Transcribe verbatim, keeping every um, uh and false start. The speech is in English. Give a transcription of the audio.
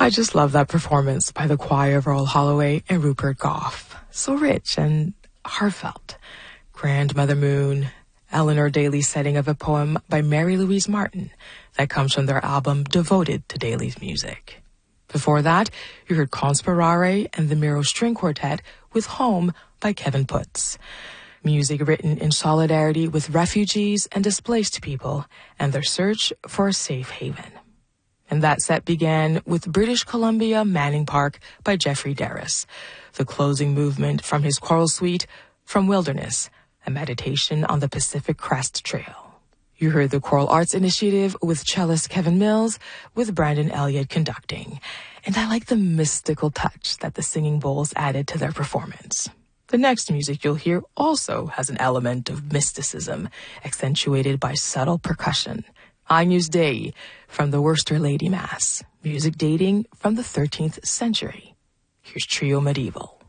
I just love that performance by the choir of Earl Holloway and Rupert Goff. So rich and heartfelt. Grandmother Moon, Eleanor Daly's setting of a poem by Mary Louise Martin that comes from their album devoted to Daly's music. Before that, you heard Conspirare and the Miro String Quartet with Home by Kevin Putz. Music written in solidarity with refugees and displaced people and their search for a safe haven. And that set began with British Columbia Manning Park by Jeffrey Darris, the closing movement from his choral suite, From Wilderness, a meditation on the Pacific Crest Trail. You heard the Choral Arts Initiative with cellist Kevin Mills, with Brandon Elliott conducting. And I like the mystical touch that the Singing Bowls added to their performance. The next music you'll hear also has an element of mysticism, accentuated by subtle percussion. Agnus Dei from the Worcester Lady Mass, music dating from the thirteenth century. Here's Trio Medieval.